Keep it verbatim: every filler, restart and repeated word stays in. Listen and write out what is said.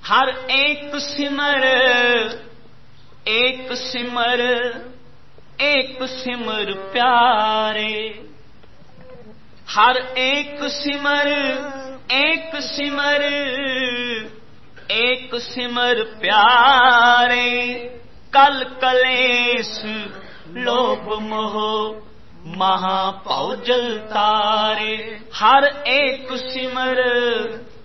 हर एक सिमर एक सिमर एक सिमर प्यारे, हर एक सिमर एक सिमर एक सिमर प्यारे। कल कलेश लोभ मोह महापौ जल तारे, हर एक सिमर